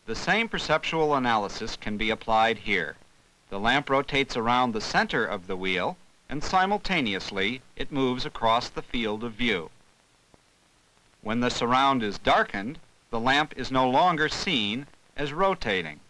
The same perceptual analysis can be applied here. The lamp rotates around the center of the wheel, and simultaneously it moves across the field of view. When the surround is darkened, the lamp is no longer seen as rotating.